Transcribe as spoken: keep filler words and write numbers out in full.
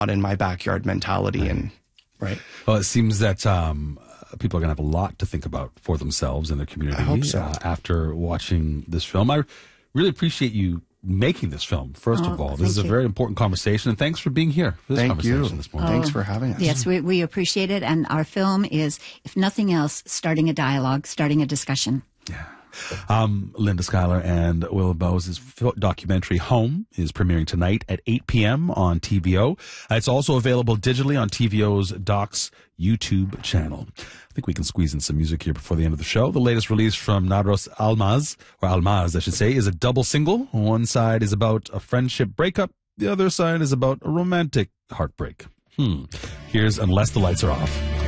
in my backyard mentality. And right. Well, it seems that um, people are going to have a lot to think about for themselves and their community I hope so. uh, after watching this film. I really appreciate you making this film, first Oh, of all. This is a you. very important conversation, and thanks for being here for this Thank conversation you. this morning. Thanks for having us. Yes, we, we appreciate it. And our film is, if nothing else, starting a dialogue, starting a discussion. Yeah. Um, Linda Schuyler and Will Bowes' documentary Home is premiering tonight at eight p.m. on T V O. Uh, it's also available digitally on T V O's Docs YouTube channel. I think we can squeeze in some music here before the end of the show. The latest release from Narros Almaz, or Almaz, I should say, is a double single. One side is about a friendship breakup. The other side is about a romantic heartbreak. Hmm. Here's Unless the Lights Are Off.